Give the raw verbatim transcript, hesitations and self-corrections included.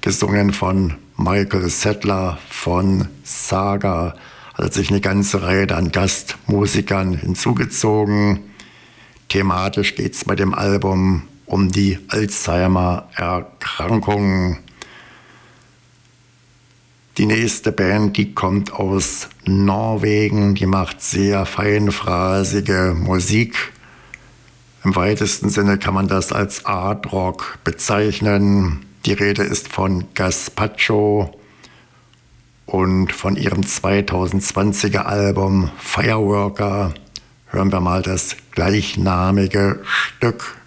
gesungen von Michael Settler von Saga. Hat sich eine ganze Reihe an Gastmusikern hinzugezogen. Thematisch geht es bei dem Album um die Alzheimer-Erkrankung. Die nächste Band, die kommt aus Norwegen, die macht sehr feinphrasige Musik. Im weitesten Sinne kann man das als Art Rock bezeichnen. Die Rede ist von Gazpacho und von ihrem zweitausendzwanziger Album Fireworker hören wir mal das gleichnamige Stück.